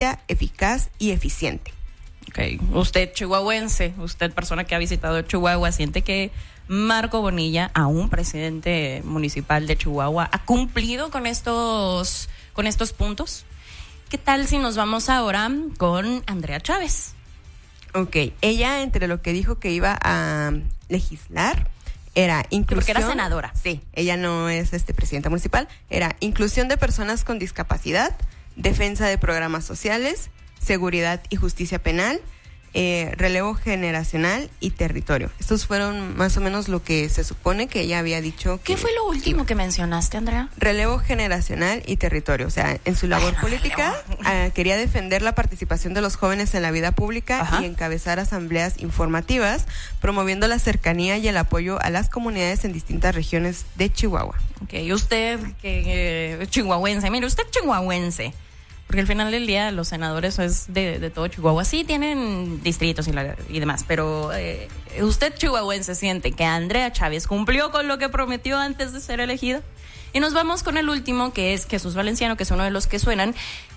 limpia, eficaz y eficiente. Okay. Usted chihuahuense, usted persona que ha visitado Chihuahua, ¿siente que Marco Bonilla, aún presidente municipal de Chihuahua, ha cumplido con estos puntos? ¿Qué tal si nos vamos ahora con Andrea Chávez? Ok, ella entre lo que dijo que iba a legislar era inclusión. Porque era senadora. Sí, ella no es presidenta municipal. Era inclusión de personas con discapacidad, defensa de programas sociales, seguridad y justicia penal, relevo generacional y territorio. Estos fueron más o menos lo que se supone que ella había dicho. ¿Qué fue lo último que mencionaste, Andrea? Relevo generacional y territorio. O sea, en su labor política quería defender la participación de los jóvenes en la vida pública. Ajá. Y encabezar asambleas informativas, promoviendo la cercanía y el apoyo a las comunidades en distintas regiones de Chihuahua. Ok, usted que chihuahuense, mire, usted chihuahuense. Porque al final del día los senadores es de todo Chihuahua. Sí tienen distritos y demás, pero usted chihuahuense siente que Andrea Chávez cumplió con lo que prometió antes de ser elegida. Y nos vamos con el último, que es Jesús Valenciano, que es uno de los que suenan.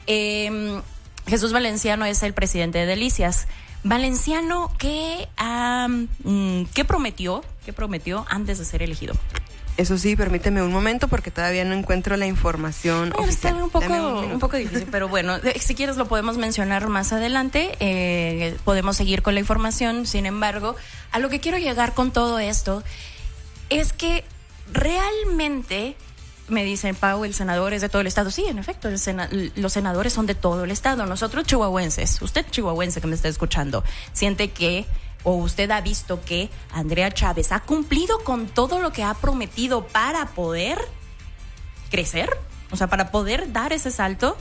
Jesús Valenciano es el presidente de Delicias. Valenciano, ¿qué prometió antes de ser elegido? Eso sí, permíteme un momento porque todavía no encuentro la información oficial. Está un poco difícil, pero bueno, si quieres lo podemos mencionar más adelante, podemos seguir con la información. Sin embargo, a lo que quiero llegar con todo esto es que realmente, me dicen, Pau, el senador es de todo el estado. Sí, en efecto, los senadores son de todo el estado. Nosotros chihuahuenses, usted chihuahuense que me está escuchando, siente que, o usted ha visto que Andrea Chávez ha cumplido con todo lo que ha prometido para poder crecer, o sea, para poder dar ese salto.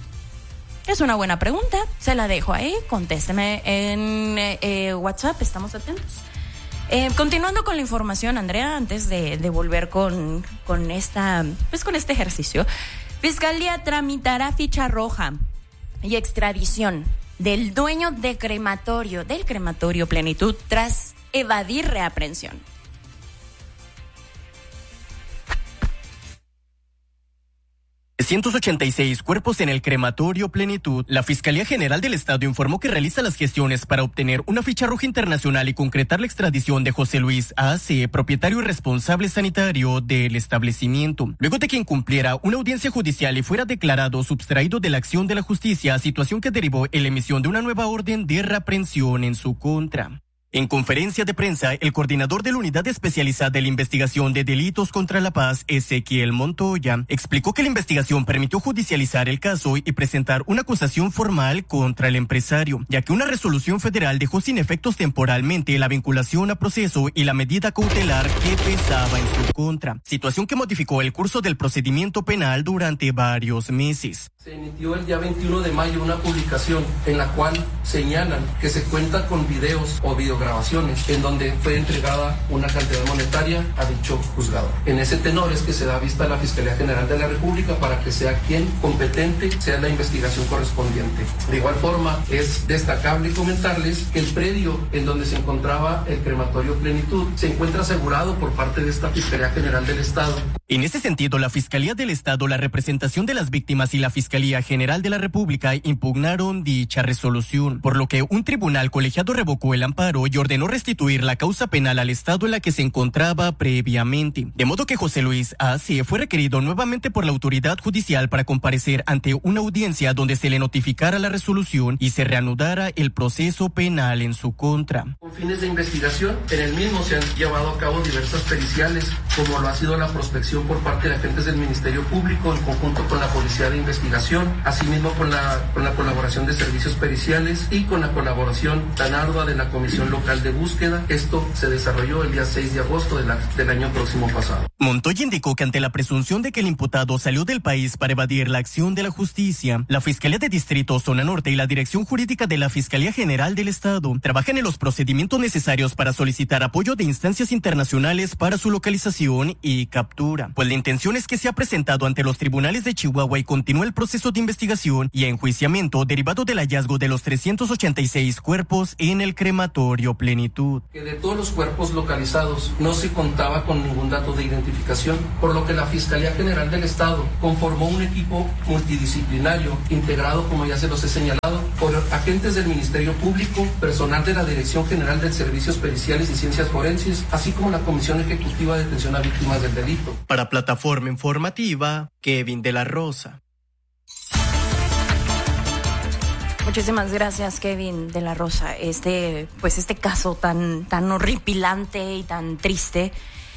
Es una buena pregunta, se la dejo ahí, contésteme en WhatsApp, estamos atentos. Continuando con la información, Andrea, antes de volver con este ejercicio, Fiscalía tramitará ficha roja y extradición del dueño del crematorio Plenitud tras evadir reaprehensión. ...386 cuerpos en el crematorio Plenitud. La Fiscalía General del Estado informó que realiza las gestiones para obtener una ficha roja internacional y concretar la extradición de José Luis A.C., propietario y responsable sanitario del establecimiento, luego de que incumpliera una audiencia judicial y fuera declarado sustraído de la acción de la justicia, situación que derivó en la emisión de una nueva orden de reaprehensión en su contra. En conferencia de prensa, el coordinador de la Unidad Especializada de la Investigación de Delitos contra la Paz, Ezequiel Montoya, explicó que la investigación permitió judicializar el caso y presentar una acusación formal contra el empresario, ya que una resolución federal dejó sin efectos temporalmente la vinculación a proceso y la medida cautelar que pesaba en su contra, situación que modificó el curso del procedimiento penal durante varios meses. Se emitió el día 21 de mayo una publicación en la cual señalan que se cuenta con videos o videograbaciones en donde fue entregada una cantidad monetaria a dicho juzgador. En ese tenor es que se da vista a la Fiscalía General de la República para que sea quien competente sea la investigación correspondiente. De igual forma, es destacable comentarles que el predio en donde se encontraba el crematorio Plenitud se encuentra asegurado por parte de esta Fiscalía General del Estado. En ese sentido, la Fiscalía del Estado, la representación de las víctimas y la Fiscalía General de la República impugnaron dicha resolución, por lo que un tribunal colegiado revocó el amparo y ordenó restituir la causa penal al estado en la que se encontraba previamente. De modo que José Luis A.C. fue requerido nuevamente por la autoridad judicial para comparecer ante una audiencia donde se le notificara la resolución y se reanudara el proceso penal en su contra. Con fines de investigación, en el mismo se han llevado a cabo diversas periciales, como lo ha sido la prospección por parte de agentes del Ministerio Público en conjunto con la Policía de Investigación, asimismo con la colaboración de servicios periciales y con la colaboración tan ardua de la Comisión Local de Búsqueda. Esto se desarrolló el día 6 de agosto del año próximo pasado. Montoya indicó que ante la presunción de que el imputado salió del país para evadir la acción de la justicia, la Fiscalía de Distrito Zona Norte y la Dirección Jurídica de la Fiscalía General del Estado trabajan en los procedimientos necesarios para solicitar apoyo de instancias internacionales para su localización y captura. Pues la intención es que sea presentado ante los tribunales de Chihuahua y continúe el proceso de investigación y enjuiciamiento derivado del hallazgo de los 386 cuerpos en el crematorio Reclamatorio Plenitud. Que de todos los cuerpos localizados no se contaba con ningún dato de identificación, por lo que la Fiscalía General del Estado conformó un equipo multidisciplinario integrado, como ya se los he señalado, por agentes del Ministerio Público, personal de la Dirección General de Servicios Periciales y Ciencias Forenses, así como la Comisión Ejecutiva de Atención a Víctimas del Delito. Para Plataforma Informativa, Kevin de la Rosa. Muchísimas gracias, Kevin de la Rosa. Este caso tan horripilante y tan triste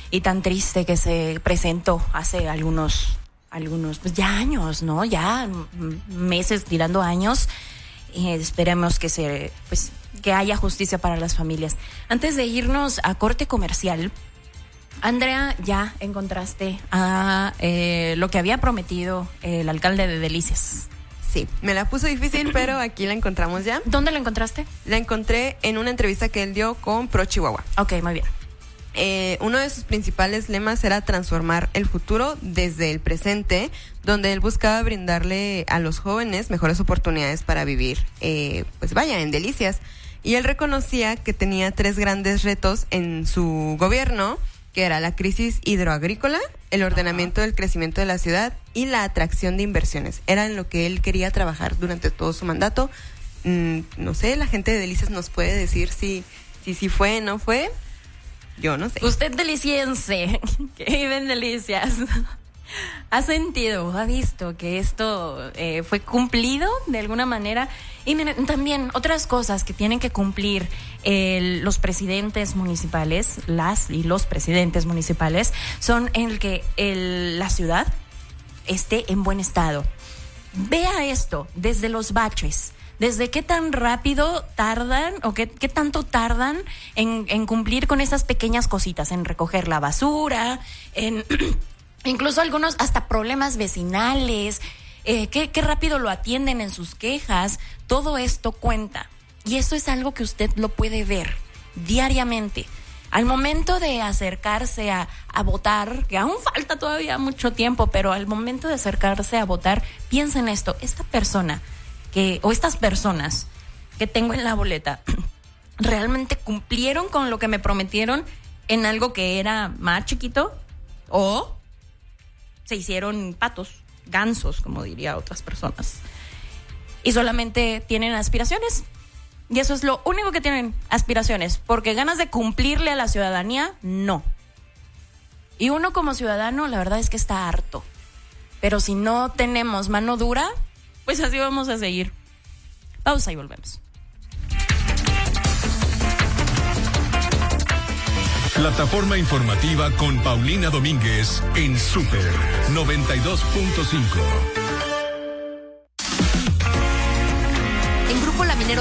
que se presentó hace algunos pues ya años, ¿no? Ya meses tirando años. Esperemos que que haya justicia para las familias. Antes de irnos a corte comercial, Andrea, ya encontraste a lo que había prometido el alcalde de Delicias. Sí, me la puso difícil, pero aquí la encontramos ya. ¿Dónde la encontraste? La encontré en una entrevista que él dio con Pro Chihuahua. Ok, muy bien. Uno de sus principales lemas era transformar el futuro desde el presente, donde él buscaba brindarle a los jóvenes mejores oportunidades para vivir, en Delicias. Y él reconocía que tenía 3 grandes retos en su gobierno, que era la crisis hidroagrícola, el ordenamiento del crecimiento de la ciudad y la atracción de inversiones. Era en lo que él quería trabajar durante todo su mandato. No sé, la gente de Delicias nos puede decir si fue o no fue. Yo no sé. Usted deliciense, que vive en Delicias, ¿ha sentido, ha visto que esto fue cumplido de alguna manera? Y miren, también otras cosas que tienen que cumplir los presidentes municipales, las y los presidentes municipales, son el que la ciudad esté en buen estado. Vea esto desde los baches. ¿Desde qué tan rápido tardan o qué tanto tardan en cumplir con esas pequeñas cositas, en recoger la basura, en incluso algunos hasta problemas vecinales, qué rápido lo atienden en sus quejas? Todo esto cuenta y eso es algo que usted lo puede ver diariamente. Al momento de acercarse a votar, que aún falta todavía mucho tiempo, pero al momento de acercarse a votar, piensa en esto, esta persona o estas personas que tengo en la boleta realmente cumplieron con lo que me prometieron en algo que era más chiquito, o se hicieron patos, gansos, como diría otras personas, y solamente tienen aspiraciones. Y eso es lo único que tienen, aspiraciones, porque ganas de cumplirle a la ciudadanía, no. Y uno como ciudadano, la verdad es que está harto. Pero si no tenemos mano dura, pues así vamos a seguir. Pausa y volvemos. Plataforma informativa con Paulina Domínguez en Super 92.5.